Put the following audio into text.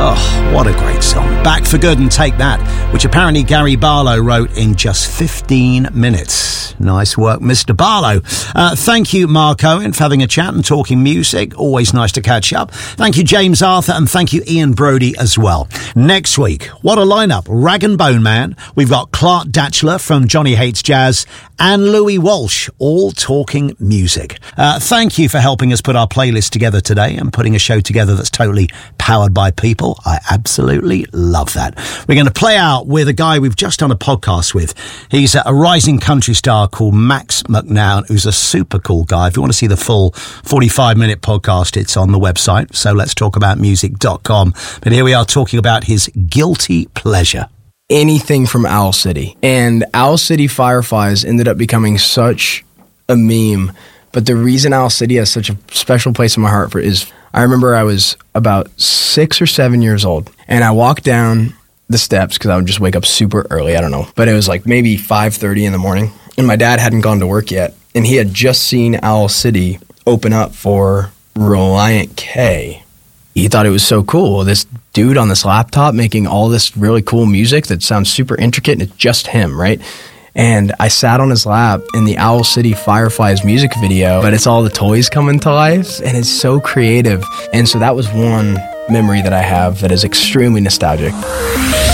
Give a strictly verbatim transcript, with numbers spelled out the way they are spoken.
Oh, what a great song. Back for Good and Take That, which apparently Gary Barlow wrote in just fifteen minutes. Nice work, Mister Barlow. Uh, thank you, Mark Owen, for having a chat and talking music. Always nice to catch up. Thank you, James Arthur, and thank you, Ian Brody, as well. Next week, what a lineup. Rag and Bone Man. We've got Clark Datchler from Johnny Hates Jazz and Louis Walsh, all talking music. Uh, thank you for helping us put our playlist together today and putting a show together that's totally powered by people. I absolutely love that. We're going to play out with a guy we've just done a podcast with. He's a rising country star called Max McNown, who's a super cool guy. If you want to see the full forty-five minute podcast, it's on the website, so let's talk about music dot com. But here we are talking about his guilty pleasure. Anything from Owl City. And Owl City Fireflies ended up becoming such a meme. But the reason Owl City has such a special place in my heart for is, I remember I was about six or seven years old, and I walked down the steps because I would just wake up super early. I don't know. But it was like maybe five thirty in the morning, and my dad hadn't gone to work yet. And he had just seen Owl City open up for Reliant K. He thought it was so cool. This dude on this laptop making all this really cool music that sounds super intricate, and it's just him, right? And I sat on his lap in the Owl City Fireflies music video, but it's all the toys coming to life, and it's so creative. And so that was one memory that I have that is extremely nostalgic.